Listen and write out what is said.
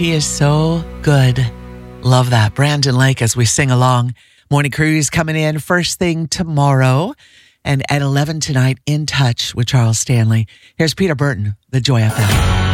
He is so good. Love that. Brandon Lake as we sing along. Morning Cruise coming in first thing tomorrow. And at 11 tonight, In Touch with Charles Stanley. Here's Peter Burton, the Joy FM.